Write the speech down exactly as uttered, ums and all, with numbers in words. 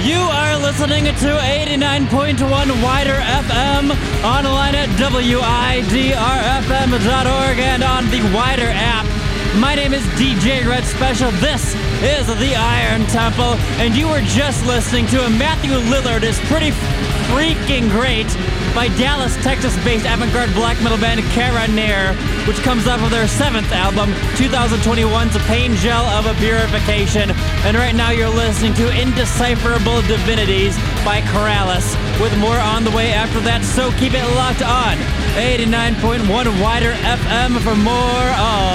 You are listening to eighty-nine point one Wider F M, online at W I D R F M dot org and on the Wider app. My name is D J Red Special. This is the Iron Temple, and you were just listening to a Matthew Lillard is Pretty Freaking Great by Dallas, Texas-based avant-garde black metal band Caraner, which comes off of their seventh album, twenty twenty-one's Pain Gel of a Purification. And right now you're listening to Indecipherable Divinities by Keralis, with more on the way after that, so keep it locked on eighty-nine point one Wider F M for more on